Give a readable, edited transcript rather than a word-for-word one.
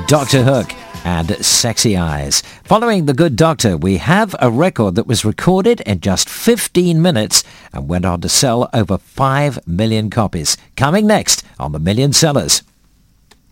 Dr. Hook and Sexy Eyes. Following The Good Doctor, we have a record that was recorded in just 15 minutes and went on to sell over 5 million copies. Coming next on The Million Sellers.